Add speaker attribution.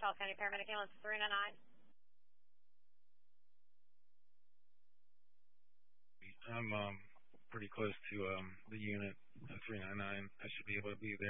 Speaker 1: Charles County Paramedic Ambulance 399.
Speaker 2: I'm pretty close to the unit at 399. I should be able to be there.